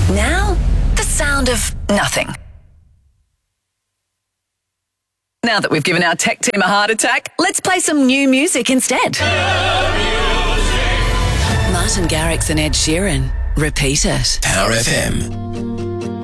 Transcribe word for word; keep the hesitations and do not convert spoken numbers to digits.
Now, the sound of nothing. Now that we've given our tech team a heart attack, let's play some new music instead. Martin Garrix and Ed Sheeran. Repeat It. Power F M.